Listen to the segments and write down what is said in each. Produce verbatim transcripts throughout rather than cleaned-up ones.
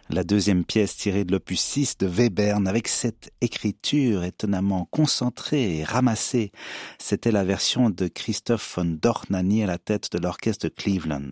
la deuxième pièce tirée de l'opus six de Webern, avec cette écriture étonnamment concentrée et ramassée. C'était la version de Christoph von Dohnányi à la tête de l'orchestre de Cleveland.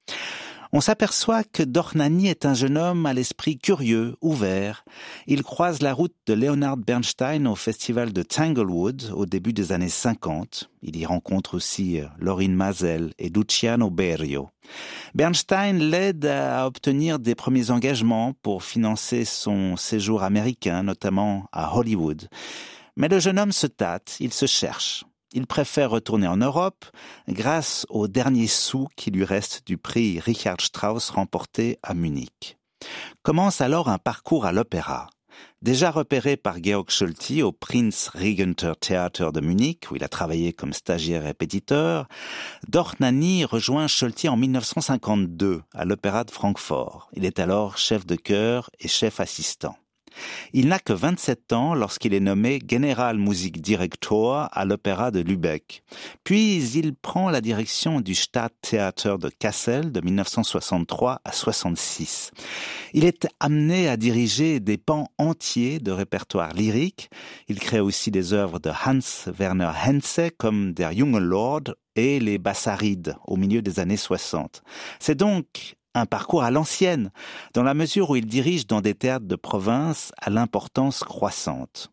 On s'aperçoit que Dohnányi est un jeune homme à l'esprit curieux, ouvert. Il croise la route de Leonard Bernstein au festival de Tanglewood au début des années cinquante. Il y rencontre aussi Lorin Maazel et Luciano Berio. Bernstein l'aide à obtenir des premiers engagements pour financer son séjour américain, notamment à Hollywood. Mais le jeune homme se tâte, il se cherche. Il préfère retourner en Europe grâce aux derniers sous qui lui restent du prix Richard Strauss remporté à Munich. Commence alors un parcours à l'opéra. Déjà repéré par Georg Scholti au Prinz-Regenter Theater de Munich, où il a travaillé comme stagiaire répétiteur, Dohnányi rejoint Scholti en dix-neuf cent cinquante-deux à l'Opéra de Francfort. Il est alors chef de chœur et chef assistant. Il n'a que vingt-sept ans lorsqu'il est nommé Generalmusikdirektor à l'Opéra de Lübeck. Puis il prend la direction du Stadttheater de Kassel de dix-neuf cent soixante-trois à soixante-six. Il est amené à diriger des pans entiers de répertoire lyrique. Il crée aussi des œuvres de Hans Werner Henze comme Der junge Lord et les Bassarides au milieu des années soixante. C'est donc un parcours à l'ancienne, dans la mesure où il dirige dans des théâtres de province à l'importance croissante.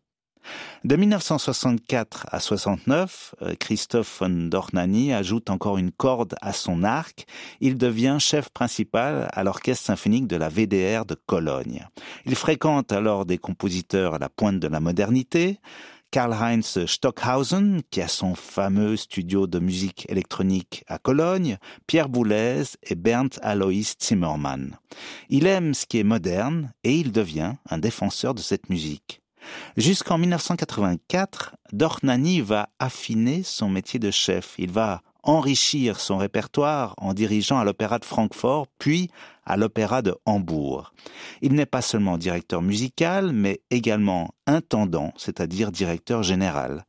De dix-neuf cent soixante-quatre à soixante-neuf, Christoph von Dohnányi ajoute encore une corde à son arc. Il devient chef principal à l'orchestre symphonique de la V D R de Cologne. Il fréquente alors des compositeurs à la pointe de la modernité, Karl-Heinz Stockhausen, qui a son fameux studio de musique électronique à Cologne, Pierre Boulez et Bernd Alois Zimmermann. Il aime ce qui est moderne et il devient un défenseur de cette musique. Jusqu'en dix-neuf cent quatre-vingt-quatre, Dohnányi va affiner son métier de chef. Il va enrichir son répertoire en dirigeant à l'Opéra de Francfort, puis à l'Opéra de Hambourg. Il n'est pas seulement directeur musical, mais également intendant, c'est-à-dire directeur général.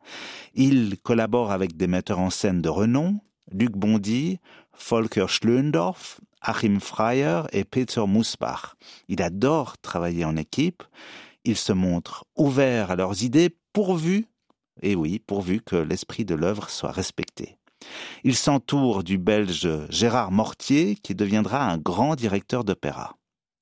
Il collabore avec des metteurs en scène de renom, Luc Bondy, Volker Schlöndorff, Achim Freyer et Peter Musbach. Il adore travailler en équipe. Il se montre ouvert à leurs idées, pourvu, et oui, pourvu que l'esprit de l'œuvre soit respecté. Il s'entoure du Belge Gérard Mortier, qui deviendra un grand directeur d'opéra.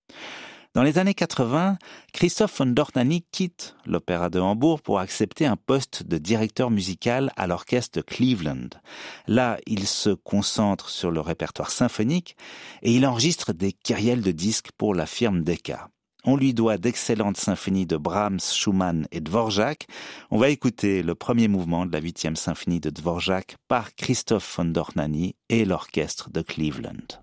Dans les années quatre-vingts, Christoph von Dohnányi quitte l'Opéra de Hambourg pour accepter un poste de directeur musical à l'orchestre de Cleveland. Là, il se concentre sur le répertoire symphonique et il enregistre des kyrielles de disques pour la firme Decca. On lui doit d'excellentes symphonies de Brahms, Schumann et Dvorak. On va écouter le premier mouvement de la huitième symphonie de Dvorak par Christoph von Dohnányi et l'orchestre de Cleveland.